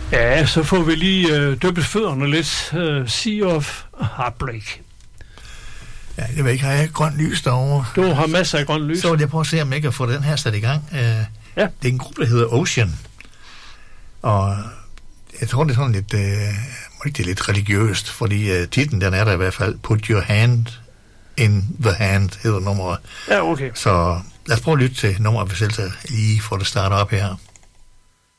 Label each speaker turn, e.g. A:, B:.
A: Ja, så får vi lige døbet fødderne lidt. Sea of Heartbreak.
B: Ja, jeg ved ikke, har jeg grønt lys derovre?
A: Du har masser af grønt lys.
B: Så vil jeg prøve at se, om jeg kan få den her sat i gang. Ja. Det er en gruppe, der hedder Ocean. Og jeg tror, det er sådan lidt, det er lidt religiøst, fordi titlen, den er der i hvert fald, Put Your Hand in the Hand, hedder nummeret.
A: Ja, okay.
B: Så lad os prøve at lytte til nummeret, hvis jeg lige får det startet op her.